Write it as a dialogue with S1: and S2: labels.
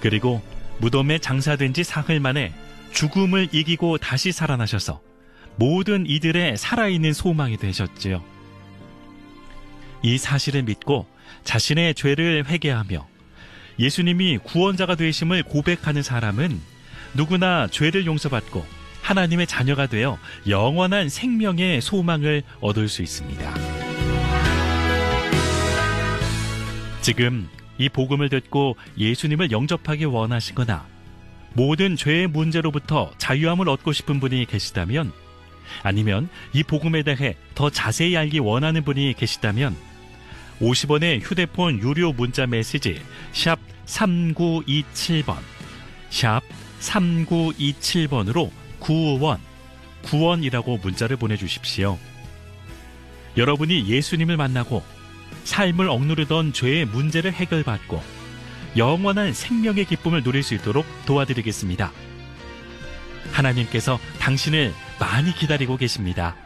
S1: 그리고 무덤에 장사된 지 사흘 만에 죽음을 이기고 다시 살아나셔서 모든 이들의 살아있는 소망이 되셨지요. 이 사실을 믿고 자신의 죄를 회개하며 예수님이 구원자가 되심을 고백하는 사람은 누구나 죄를 용서받고 하나님의 자녀가 되어 영원한 생명의 소망을 얻을 수 있습니다. 지금 이 복음을 듣고 예수님을 영접하기 원하시거나 모든 죄의 문제로부터 자유함을 얻고 싶은 분이 계시다면, 아니면 이 복음에 대해 더 자세히 알기 원하는 분이 계시다면 50원의 휴대폰 유료 문자 메시지 샵 3927번, 샵 3927번으로 구원이라고 문자를 보내주십시오. 여러분이 예수님을 만나고 삶을 억누르던 죄의 문제를 해결받고 영원한 생명의 기쁨을 누릴 수 있도록 도와드리겠습니다. 하나님께서 당신을 많이 기다리고 계십니다.